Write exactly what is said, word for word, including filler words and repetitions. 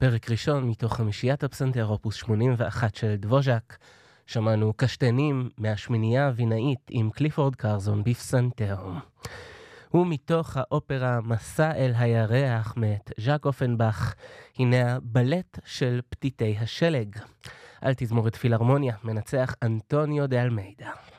פרק ראשון מתוך חמישיית הפסנתר אופוס שמונים ואחת של דבוז'ק. שמענו קשתנים מהשמינייה הווינאית עם קליפורד קרזון בפסנתר. ומתוך האופרה מסע אל הירח מאת ז'אק אופנבך, הנה הבלט של פתיתי השלג. על תזמורת פילהרמוניה מנצח אנטוניו דה אלמיידה.